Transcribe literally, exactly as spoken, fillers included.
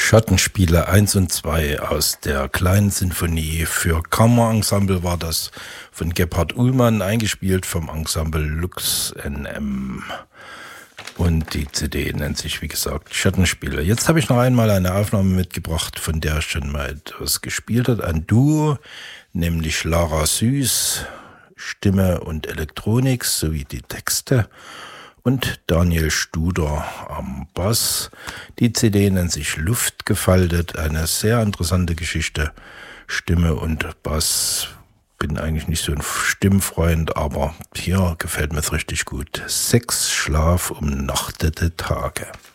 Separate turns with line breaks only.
Schattenspiele eins und zwei aus der kleinen Sinfonie für Kammerensemble war das von Gebhard Ullmann, eingespielt vom Ensemble Lux N M. Und die C D nennt sich, wie gesagt, Schattenspiele. Jetzt habe ich noch einmal eine Aufnahme mitgebracht, von der ich schon mal etwas gespielt habe. Ein Duo, nämlich Lara Süß, Stimme und Elektronik sowie die Texte, und Daniel Studer am Bass. Die C D nennt sich Luft gefaltet, eine sehr interessante Geschichte. Stimme und Bass. Bin eigentlich nicht so ein Stimmfreund, aber hier gefällt mir es richtig gut. Sex, Schlaf, umnachtete Tage.